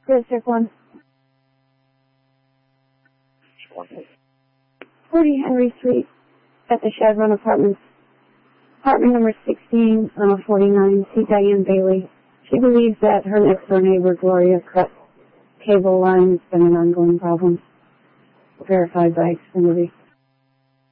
District 1. 40 Henry Street at the Chevron Apartments. Apartment number 1649, see Diane Bailey. She believes that her next door neighbor, Gloria, cut cable line. It's been an ongoing problem. Verified by Xfinity.